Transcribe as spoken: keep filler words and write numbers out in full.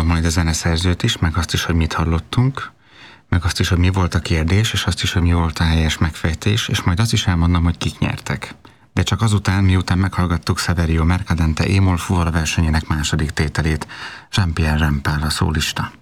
elmondom majd a zeneszerzőt is, meg azt is, hogy mit hallottunk, meg azt is, hogy mi volt a kérdés, és azt is, hogy mi volt a helyes megfejtés, és majd azt is elmondom, hogy kik nyertek. De csak azután, miután meghallgattuk Saverio Mercadante émol fuvar versenyének második tételét, Jean-Pierre Rampal a szólista.